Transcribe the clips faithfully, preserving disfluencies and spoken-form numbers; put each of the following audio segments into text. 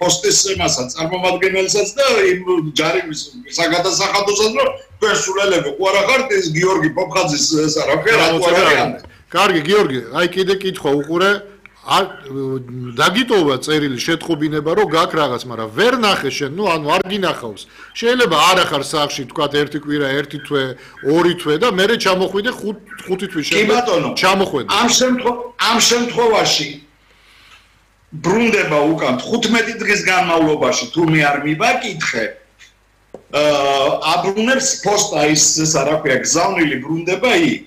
პოსტის მასა წარმომადგენელსაც და იმ ჯარიმის საგადასახადოსაც რომ თქვენ სულელები ყურა ხართ ეს გიორგი პოპხაძის ეს რა რატო არ არის? კარგი გიორგი, აი კიდე კითხვა უყურე დაგიტოვა წერილი შეტყობინება რომ გაქვს რაღაც, მაგრამ ვერ ნახე შენ, ნუ ანუ არ გინახავს. შეიძლება არ ახარ სახში თქვა ერთი კვირა, ერთი თვე, ორი თვე და მე ჩამოხვიდე ხუთი თვის შემდეგ ჩამოხვედე. ამ ამ შემთხვევაში ბრუნდება უკან ხუთმეტი დღის განმავლობაში თუ მე არ მივაკითხე აბრუნებს პოსტა ის ესა რა ქვია გზავნილი ბრუნდება იქ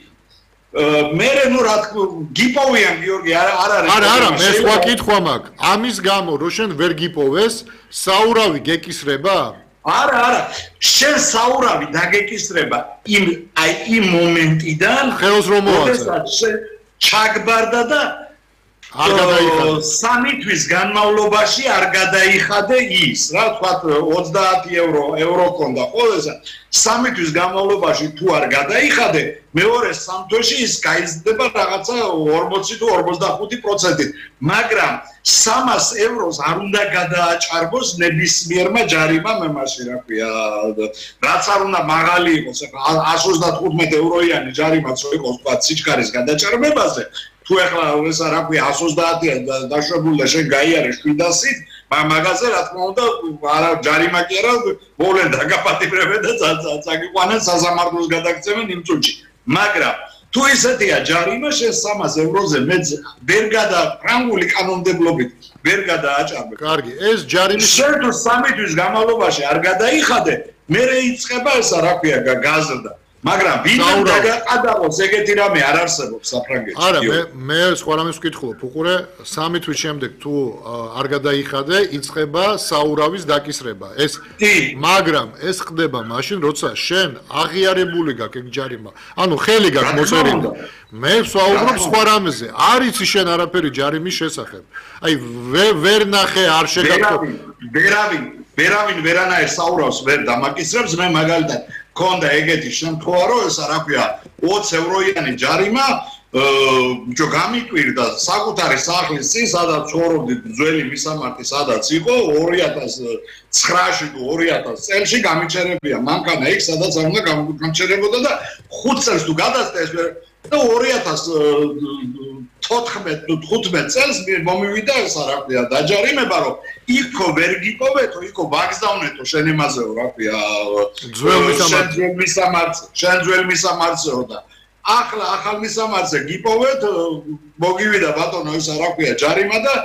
მე ნუ რა გიპოვიან გიორგი არ არის არა არა მე სხვა კითხვა მაქვს ამის გამო რომ შენ ვერ გიპოვეს საურავი გეკისრება არა არა შენ საურავი დაგეკისრება იმ აი იმ მომენტიდან ხელს რომ მოაწერე ჩაგბარდა და არ გადაიხადე სამი თვის განმავლობაში არ გადაიხადე ის რა თქვა ოცდაათი ევრო ევრო ქონდა ყოველსა სამი თვის განმავლობაში თუ არ გადაიხადე მეორე სამ თვეში ის გაიზრდება რაღაცა ორმოცი თუ ორმოცდახუთი პროცენტით მაგრამ სამას ევროს არ უნდა გადააჭარბოს ნებისმიერმა ჯარიმამ მემაში რა ქვია რაც არ უნდა მაღალი იყოს εκατს ოცდათხუთმეტი ევროიანი ჯარიმაც რო იყოს თქვა სიჩქარის გადაჭარბებაზე თუ ახლა ესა რა ქვია εκατს ოცდაათი დაშვებული და შენ გაიარე შვიდასით მაგაზე რა თქმა უნდა არა ჯარიმა კი არა მოვლენ დაგაპატიმრებენ და წაგიყვანენ სასამართლოს გადაგწევენ იმ წუთში მაგრამ თუ ისეთია ჯარიმა შენ სამას ევროზე მე ვერ გადა ფრანგული კანონმდებლობით ვერ გადააჭარბებ კარგი ეს ჯარიმის შენ თუ სამი თვის განმავლობაში არ გადაიხადე მე იწყება ესა რა ქვია გაზრდა მაგრამ ვინმე დაგაყადაღოს ეგეთი რამე არ არსებობს საფრანგეთში არა მე მე სხვა რამეს ვკითხულობ უყურე სამი თვის შემდეგ თუ არ გადაიხადე იწყება საურავის დაკისრება ეს მაგრამ ეს ხდება მაშინ როცა შენ აღიარებული გაქვს ეგ ჯარიმა ანუ ხელი გაქვს მოწერილი მე ვსაუბრობ სხვა რამეზე არ იცი შენ არაფერი ჯარიმის შესახებ აი ვერ ნახე არ შეგაქვს ვერავინ ვერავინ ვერანაირ საურავს ვერ დამაკისრებს მე მაგალითად ქონდა ეგეთი შემთხვევა რომ ესა რა ქვია ოცი ევროიანი ჯარიმა ჯო გამიკვირდა საკუთარი სახლის წინ სადაც ცხოვრობდი ძველი მისამართი სადაც იყო ორი ათას ცხრაში თუ ორი ათას წელში გამიჩერებია მანქანა იქ სადაც არ უნდა გამიჩერებოდა და ხუთ წელს თუ გადასწრა ეს და ორი ათას თოთხმეტ თუ თხუთმეტ წელს მომივიდა ესა რა ქვია დაჯარიმება რომ იქო ვერ გიპოვეთო იქო ვაგზავნეთო შენ იმაზეო რა ქვია ძველ მისამართზე შენ ძველ მისამართზეო და ახლა ახალ მისამართზე გიპოვეთ მოგივიდა ბატონო ესა რა ქვია ჯარიმა და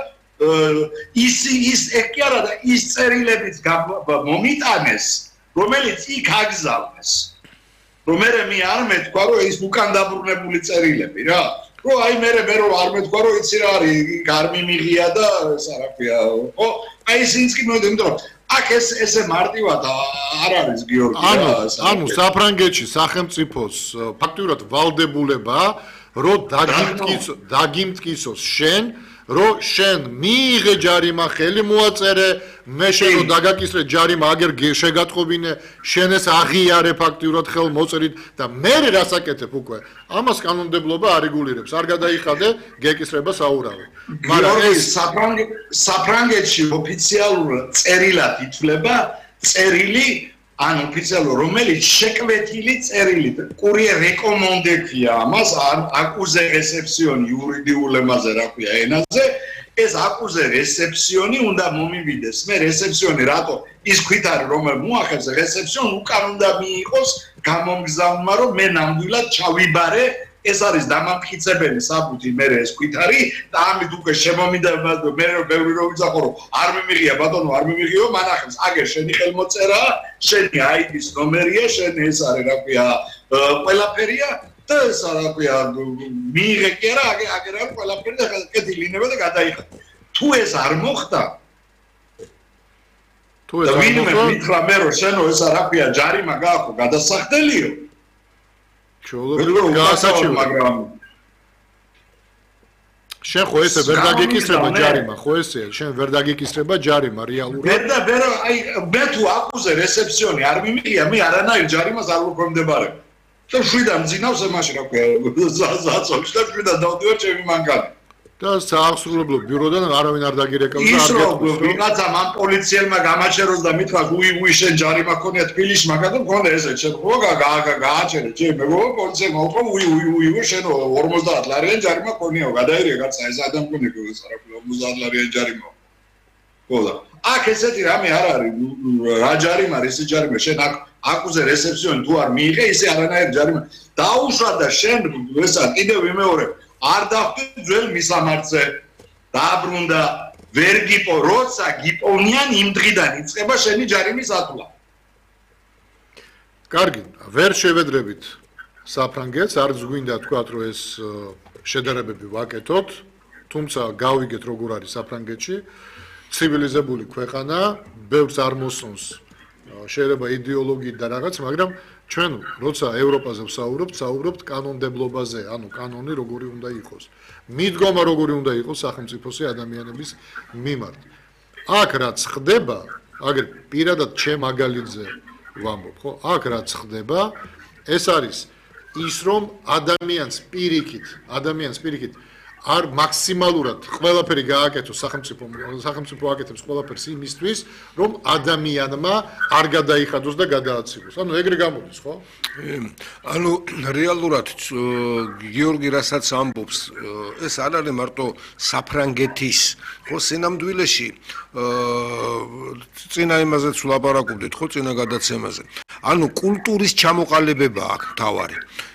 ის ის ეგ კი არა და ის წერილებიც მომიტანეს რომელიც იქ აგზავნეს რომ მე მე არ მეთქვა რომ ის უკან დაბრუნებული წერილები რა რო აი მე მე რო არ მეთქვა რომ იცი რა არის არ მიმიღია და ესა რა ქვია ხო აი ის ის კი მოდი იმიტომ რომ აქ ეს ესე მარტივად არ არის გიორგი ანუ ანუ საფრანგეთში სახელმწიფოს ფაქტურად ვალდებულება რო დაგიმტკიცო დაგიმტკიცოს შენ რო შენ მიიღე ჯარიმა ხელი მოაწერე მე შენ რო დაგაკისრე ჯარიმა აგერ შეგატყობინე შენ ეს აღიარე ფაქტურად ხელ მოწერით და მე რას აკეთებ უკვე ამას კანონმდებლობა არეგულირებს არ გადაიხადე გეკისრება საურავი მაგრამ ეს საფრანგეთში ოფიციალურად წერილად ითვლება წერილი ან ოფიციალურ რომელიც შეკვეთილი წერილით კურიერ რეკომანდაცია ამას აკუზე რესეფსიონი იურიდიულ ემაზე რა ქვია ენაზე ეს აკუზე რესეფსიონი უნდა მომივიდეს მე რესეფსიონი რატო ის ქვითარი რომელ მოახერხეს რესეფსიონ უკან უნდა მიიღოს გამომგზავნმა რომ მე ნამდვილად ჩავიბარე ეს არის დამამტკიცებელი საბუთი მე ეს ქვითარი და ამით უკვე შემომიდა მე ბევრი რო ვიცახო რომ არ მიმიღია ბატონო არ მიმიღიო მანახებს აგერ შენი ხელმოწერა შენი აიდის ნომერია შენი ეს არის რა ქვია ყველაფერია და ეს რა ქვია მიიღე კი არა აგერ აგერ არ ყველაფერი და კეთილი ინება და გადაიხადე თუ ეს არ მოხდა თუ ეს არ მოხდა მითხრა მე რომ შენო ეს რა ქვია ჯარიმა გააქვს გადასახდელიო ჩოლო გაასაჩიო მაგრამ შენ ხო ესე ვერ დაგეკისრება ჯარიმა ხო ესე შენ ვერ დაგეკისრება ჯარიმა რეალურად ვერ და ვერ აი მე თუ აკუზე რესეფსიონი არ მიმიღია მე არანაირ ჯარიმას არ ვქონდებარებ და შვიდა მძინავს ემაში რა ქვია ზაცობს და შვიდა დავდივარ ჩემი მანქანა და საახსრულებლო ბიუროდან არავინ არ დაგირეკავს და ის არ რომ გეტყვის. ვიღაცა მან პოლიციელმა გამაჩეროს და მითხრას უი უი შენ ჯარიმა ქონია თბილისში მაგათ მქონდა ესე შენ ხო გააჩერე ჩემ მეგობრო პოლიციელმა უფრო უი უი უი უი შენ ორმოცდაათ ლარიანი ჯარიმა ქონიაო გადაირია გაცა ეს ადამიანები გასარაფი ორმოცდაათ ლარიანი ჯარიმა ხო და აქ ესეთი რამე არ არის რა ჯარიმა ესე ჯარიმა შენ აქ აკუზე რეცეპსიონი თუ არ მიიღე ისე არანაირი ჯარიმა დაუშვა და შენ ესა კიდევ ვიმეორებ არ დავხვდი ძველ მისამართზე დაბრუნდა ვერ გიპო როცა გიპოვნიან იმ დღიდან იწყება შენი ჯარიმის ათვლა კარგი ვერ შევედრებით საფრანგეთს არც გვინდა თქვა რომ ეს შედარებები ვაკეთოთ თუმცა გავიგეთ როგორ არის საფრანგეთში ცივილიზებული ქვეყანა ბევრს არ მოსწონს შეიძლება იდეოლოგიით და რაღაც მაგრამ ჩვენ როცა ევროპაზე ვსაუბრობთ, საუბრობთ კანონმდებლობაზე, ანუ კანონი როგორი უნდა იყოს. მიდგომა როგორი უნდა იყოს სახელმწიფოსი ადამიანების მიმართ. აქ რაც ხდება, აგერ პირადად ჩემ მაგალითზე ვამბობ, ხო? აქ რაც ხდება, ეს არის ის რომ ადამიანს პირიქით, ადამიანს პირიქით არ მაქსიმალურად ყველაფერი გააკეთოს სახელმწიფო სახელმწიფო აკეთებს ყველაფერს იმისთვის რომ ადამიანმა არ გადაიხადოს და გადააცილოს. ანუ ეგრე გამოდის, ხო? ანუ რეალურად გიორგი რასაც ამბობს, ეს არ არის მარტო საფრანგეთის, ხო, სინამდვილეში წინა იმაზეც ვლაპარაკობდით, ხო, წინა გადაცემაზე. ანუ კულტურის ჩამოყალიბება აქ თავარი.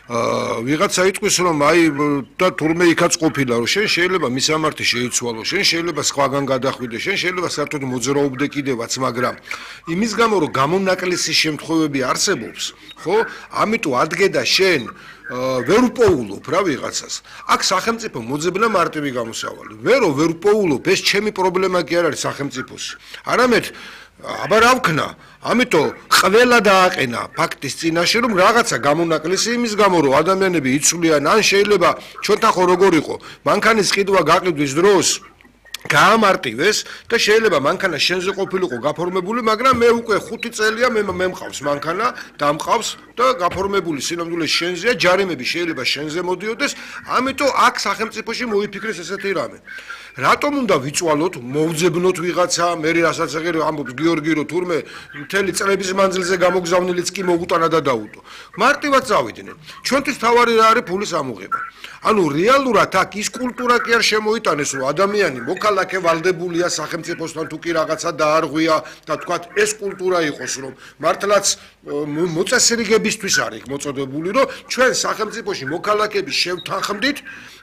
ვიღაცა იტყვის რომ აი და თურმე იქაც ყოფილა რომ შენ შეიძლება მისამართი შეიცვალო შენ შეიძლება სხვაგან გადახვიდე შენ შეიძლება საერთოდ მოძრაობდე კიდევაც მაგრამ იმის გამო რომ გამონაკლისის შემთხვევები არსებობს ხო ამიტომ ადგე და შენ ვერ უპოულობ რა ვიღაცას აქ სახელმწიფო მოძებნა მარტივი გამოსავალი ვერო ვერ უპოულობ ეს ჩემი პრობლემა კი არ არის სახელმწიფოსი არამედ აბა რა ვქნა ამიტომ ყველა დააყენა ფაქტის წინაშე რომ რაღაცა გამონაკლისი იმის გამო რომ ადამიანები იცვლიან ან შეიძლება ჩვენთან ხო როგორ იყო მანქანის ყიდვა გაყიდვის დროს გაამარტივეს და შეიძლება მანქანა შენზე ყოფილიყო გაფორმებული მაგრამ მე უკვე ხუთი წელია მე მე მყავს მანქანა და მყავს და გაფორმებული სინამდვილეში შენზეა ჯარიმები შეიძლება შენზე მოდიოდეს ამიტომ აქ სახელმწიფოში მოიფიქრეს ესეთი რამე რატომ უნდა ვიწვალოთ მოვძებნოთ ვიღაცა მე რასაც აღერ ამბობს გიორგი რომ თურმე მთელი წლების მანძილზე გამოგზავნილიც კი მოუტანა და დაუტო მარტივად წავიდნენ ჩვენთვის თავარი რა არის ფულის ამოღება ანუ რეალურად აქ ის კულტურა კი არ შემოიტანეს რომ ადამიანი მოქალაქე ვალდებულია სახელმწიფოსთან თუ კი რაღაცა დაარღვია და თქვათ ეს კულტურა იყოს რომ მართლაც მოწესრიგებისთვის არის მოწოდებული რომ ჩვენ სახელმწიფოში მოქალაქეები შევთანხმდით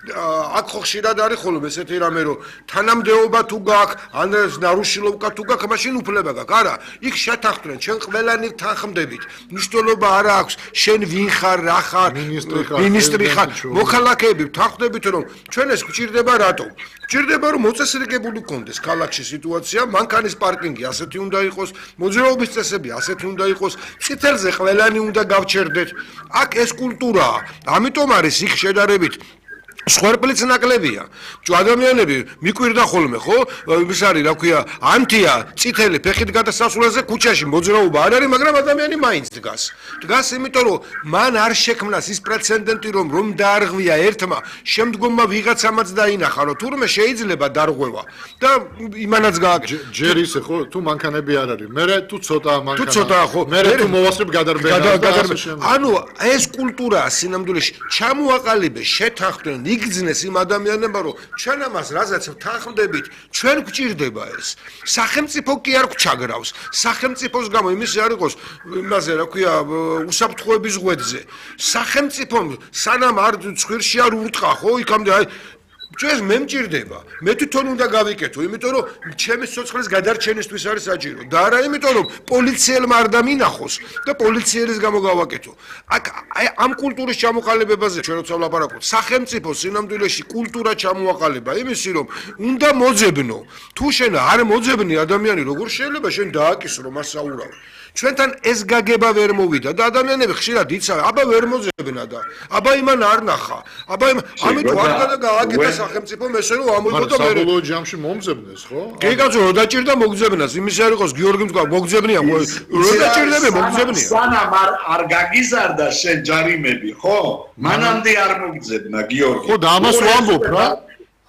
აქ ხო ხშირად არის ხოლმე ესეთი რამე რომ თანამდებობა თუ გაქვს ან ნარუშილოვკა თუ გაქვს მაშინ უფლება გაქვს არა იქ შეთანხმდნენ ჩვენ ყველანი თანხმდებით მნიშვნელობა არ აქვს შენ ვინ ხარ რა ხარ მინისტრი ხარ მოქალაქეები თანხმდებით რომ ჩვენ ეს გვჭირდება რატო გვჭირდება რომ მოწესრიგებული გქონდეს ქალაქში სიტუაცია მანქანის პარკინგი ასეთი უნდა იყოს მოძრაობის წესები ასეთი უნდა იყოს წითელზე ყველანი უნდა გავჩერდეთ აქ ეს კულტურაა ამიტომ არის იქ შედარებით სხერპლიც ნაკლებია. თუ ადამიანები მიკვირდა ხოლმე, ხო? ის არის, რა ქვია, ანთია, წითელი ფეხით გადასასვლელზე ქუჩაში მოძრაობა არ არის, მაგრამ ადამიანი მაინც დგას. დგას, იმიტომ რომ მან არ შექმნას ის პრეცედენტი, რომ რომ დაარღვია ერთმა, შემდგომმა ვიღაცამაც დაინახა, რომ თურმე შეიძლება დარღვევა და იმანაც გააკეთა. ჯერ ისე, ხო? თუ მანქანები არ არის, მე თუ ცოტა მანქანა. თუ ცოტაა, ხო? მე თუ მოვასწრებ გადარბენა. ანუ ეს კულტურაა სინამდვილეში ჩამოაყალიბეს, შეთანხმდნენ იგძნეს იმ ადამიანებმა რომ ჩვენ ამას რაზეც ვთანხმდებით ჩვენ გვჭირდება ეს სახელმწიფო კი არ გვჩაგრავს სახელმწიფოს გამო იმის არ იყოს იმაზე რა ქვია უსაფრთხოების ღვედზე სახელმწიფომ სანამ არ ცხვირში არ ურტყა ხო იქამდე აი ჩვენს მე მჭირდება მე თვითონ უნდა გავიკეთო იმიტომ რომ ჩემი სიცოცხლის გადარჩენისთვის არის საჭირო და არა იმიტომ რომ პოლიციელმა არ დამინახოს და პოლიცielis გამო გავაკეთო აქ ამ კულტურის ჩამოყალიბებაზე ჩვენ როცა ვლაპარაკობთ სახელმწიფო სინამდვილეში კულტურა ჩამოაყალიბა იმისი რომ უნდა მოძებნო თუ შენ არ მოძებნი ადამიანი როგორ შეიძლება შენ დააკისრო მას საურავი ჩვენთან ეს გაგება ვერ მოვიდა და ადამიანები ხშირად იცავენ აბა ვერ მოძებნა და აბა იმან არ ნახა აბა ამიტომ არ გადაგააკეთა სახელმწიფო მესე რომ ამოდო და მე საბოლოო ჯამში მომძებნეს ხო? კი კაცო რო დაჭირდა მოგძებნას იმის არ იყოს გიორგიმ თქვა მოგძებნია რო დაჭირდება მოგძებნია სანამ არ არ გაგიზარდა შენ ჯარიმები ხო? მანამდე არ მოგძებნა გიორგი ხო და ამას ვამბობ რა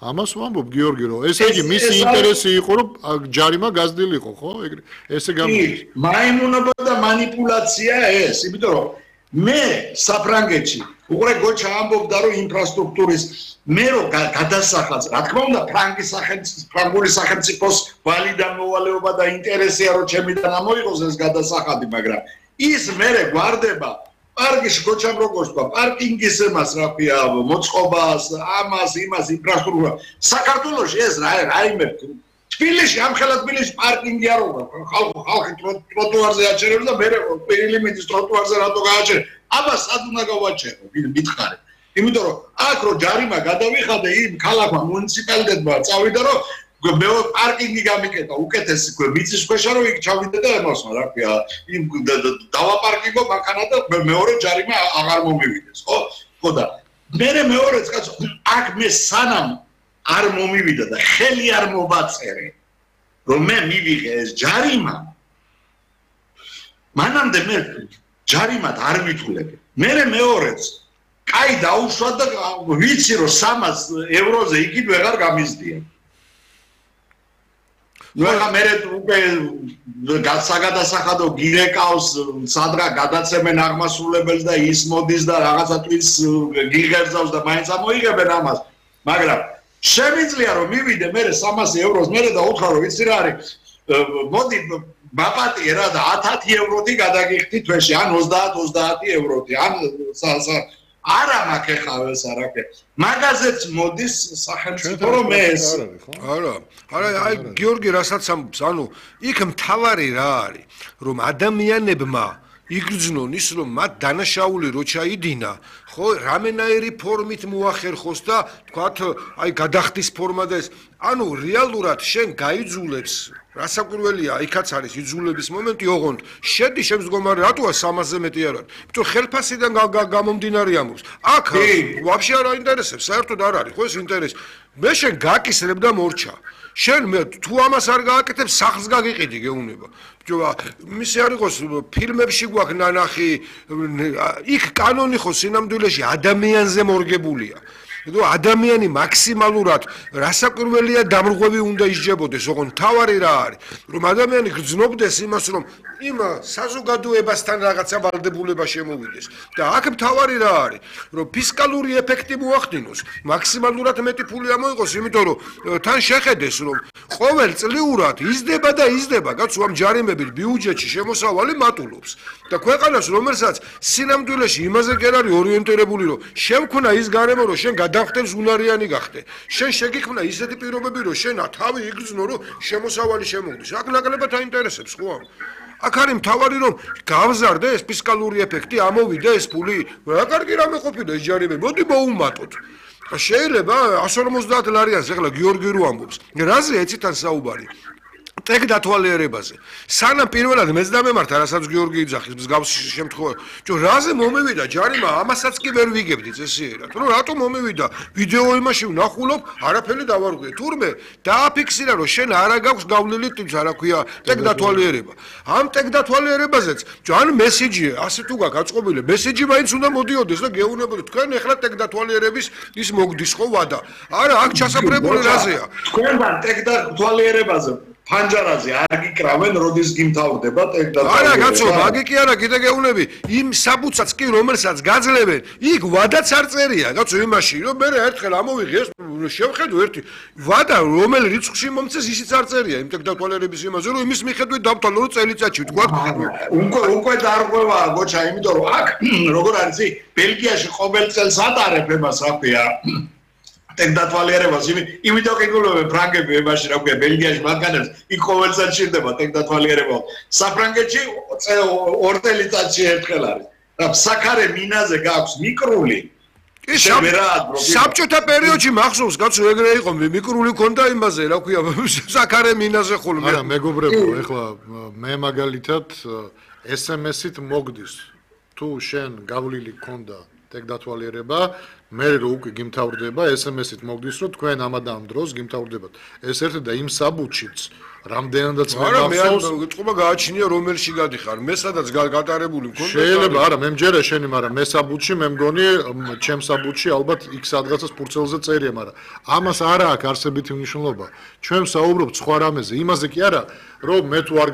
ამას ვამბობ გიორგი რომ ესე იგი მისი ინტერესი იყო რომ ჯარიმა გაზრდილიყო ხო ეგრე ესე გამოდის მაიმუნობა და манипуляция ეს იმიტომ რომ მე საფრანგეთში უყურე გოჩა ამბობდა რომ ინფრასტრუქტურის მე რომ გადასახადს რა თქმა უნდა ფრანგის სახელმწიფოს ფრანგული სახელმწიფოს ვალიდან მოვალეობა და ინტერესია რომ ჩემიდან ამოიღოს ეს გადასახადი მაგრამ ის მე გვარდება პარკის გოჩამ როგორც თქვა პარკინგის ემას რა ქვია მოწყობას ამას იმას ინფრასტრუქტურა საქართველოში ეს რა რაიმე თბილისში ამხელა თბილისში პარკინგი არ უნდა ხალხი ხალხი ტროტუარზე აჩერებს და მე პირილი მიდის ტროტუარზე რატო გააჩერებს აბა სად უნდა გავაჩერო მითხარი იმიტომ რომ აქ რო ჯარიმა გადავიხადე იმ ქალაქმა მუნიციპალიტეტმა წავიდა რომ მე პარკინგი გამიკეტა უკეთესი მიწის ქვეშა რომ იქ ჩავიდე და ემოსმა რა ქვია იმ დავაპარკინგო მანქანა და მეორე ჯარიმა აღარ მომივიდეს ხო ხო და მე მეორეც კაცო აქ მე სანამ არ მომივიდა და ხელი არ მოვაწერე რომ მე მივიღე ეს ჯარიმა მანამდე მე ჯარიმად არ ვითვლები მე მეორეც კაი დაუშვა და ვიცი რომ სამას ევროზე იქით ვეღარ გამიზდია ნუ ახლა მე უკვე გასაგადასახადო გირეკავს სადღა გადაცემენ აღმასრულებელს და ის მოდის და რაღაცა ტვინს გიღებსავს და მაინც ამოიღებენ ამას მაგრამ შემიძლია რომ მივიდე მე სამასი ევროს მე და უთხრა რომ ვიცი რა არის მოდი მაპატიე რა და ათი ევროთი გადაგიხდი თვეში ან ოცდაათ ოცდაათი ევროთი ან არა მაქვს ხავ ეს არა ქე მაგაზეც მოდის სახელმწიფო რომ ეს არა არა აი გიორგი რასაც ამბობს ანუ იქ მთავარი რა არის რომ ადამიანებმა იგრძნონ ის რომ მათ დანაშაული რო ჩაიდინა ხო რამენაირი ფორმით მოახერხოს და თქვათ აი გადახდის ფორმა და ეს ანუ რეალურად შენ გაიძულებს რასაკვირველია იქაც არის იძულების მომენტი ოღონდ შედი შემსგომარე რატოა სამასზე მეტი არ არის იმიტომ ხელფასიდან გამომდინარე ამბობს აქ ვაფშე არ აინტერესებს საერთოდ არ არის ხო ეს ინტერესი მე შენ გაკისრებ და მორჩა შენ მე თუ ამას არ გააკეთებ სახლს გაგიყიდი გეუბნება ბიჭო მისი არ იყოს ფილმებში გვაქვს ნანახი იქ კანონი ხო სინამდვილეში ადამიანზე მორგებულია ნუ ადამიანი მაქსიმალურად რასაკვირველია დამრღვევი უნდა ისჯებოდეს ოღონდ თავარი რა არის რომ ადამიანი გრძნობდეს იმას რომ იმ საზოგადოებასთან რაღაცა ვალდებულება შემოვიდეს და აქ თავარი რა არის რომ ფისკალური ეფექტი მოახდინოს მაქსიმალურად მეტი ფული ამოიღოს იმიტომ რომ თან შეხედეს რომ ყოველწლიურად იზრდება და იზრდება კაცო ამ ჯარიმებით ბიუჯეტში შემოსავალი მატულობს და ქვეყანას რომელსაც სინამდვილეში იმაზე კი არ არის ორიენტირებული რომ შევქმნა ის გარემო რომ შენ გადახდებს უნარიანი გახდე შენ შეგიქმნა ისეთი პირობები რომ შენ თავი იგრძნო რომ შემოსავალი შემოვიდეს აქ ნაკლებად აინტერესებს ხო აქ არის მთავარი რომ გავზარდე ეს ფისკალური ეფექტი ამოვიდა ეს ფული რა კარგი რამე ყოფილა ეს ჯარიმები მოდი მოუმატოთ შეიძლება εκατს ორმოცდაათ ლარიანს ეხლა გიორგი რო ამბობს რაზე ეციდან საუბარი ტექ დათვალიერებაზე სანამ პირველად მეც დამემართა რასაც გიორგი იძახის მსგავსი შემთხვევა ჯო რაზე მომივიდა ჯარიმა ამასაც კი ვერ ვიგებდი წესიერად რომ რატომ მომივიდა ვიდეო იმაში ვნახულობ არაფერი დავარღვიე თურმე დააფიქსირა რომ შენ არა გაქვს გავლილი ტიპს არა ქვია ტექ დათვალიერება ამ ტექ დათვალიერებაზეც ჯო ან მესიჯია ასე თუ გაქვს აწყობილი მესიჯი მაინც უნდა მოდიოდეს და გეუბნებოდი თქვენ ეხლა ტექ დათვალიერების ის მოგდის ხო ვადა არა აქ ჩასაფრებული რაზეა თქვენთან ტექ დათვალიერებაზე ფანჯარაზე არ გიკრავენ როდის გიმთავრდება ტექ დათვალიერება არა კაცო მაგი კი არა კიდე გეუბნები იმ საბუთსაც კი რომელსაც გაძლევენ იქ ვადაც არ წერია კაცო იმაში რომ მე ერთხელ ამოვიღე ეს შევხედო ერთი ვადა რომელი რიცხვში მომწეს ისიც არ წერია იმ ტექ დათვალიერების იმაზე რომ იმის მიხედვით დავთვალო რომ წელიწადში თქვა უკვე უკვე დარღვევა გოჩა იმიტომ რომ აქ როგორ არის ბელგიაში ყოველ წელს ატარებ ემას რა ქვია ტექ დათვალიერებას იმიტომ კითხულობენ ფრანგები ებაში რა ქვია ბელგიაში მანქანებს იქ ყოველწელს ჭირდება ტექ დათვალიერება საფრანგეთში ორ წელიწადში ერთხელ არის და საქარე მინაზე გაქვს მიკრული საბჭოთა პერიოდში მახსოვს კაცო ეგრე იყო მიკრული ქონდა იმაზე რა ქვია საქარე მინაზე ხოლმე არა მეგობრებო ეხლა მე მაგალითად ეს ემ ესით მოგდის თუ შენ გავლილი ქონდა ეგ დათვალიერება, მე რო უკვე გიმთავრდება ეს em es-ით მოგდის რომ თქვენ ამად ამ დროს გიმთავრდებათ. ეს ერთი და იმ საბუთშიც რამდენადაც მე არა მე მახსოვს გიტყობა გააჩნია რომელში გადიხარ მე სადაც გატარებული მქონდა შეიძლება არა მე მჯერა შენი მაგრამ მე საბუთში მე მგონი ჩემ საბუთში ალბათ იქ სადღაცას ფურცელზე წერია მაგრამ ამას არა აქვს არსებითი მნიშვნელობა ჩვენ საუბრობთ სხვა რამეზე იმაზე კი არა რომ მე თუ არ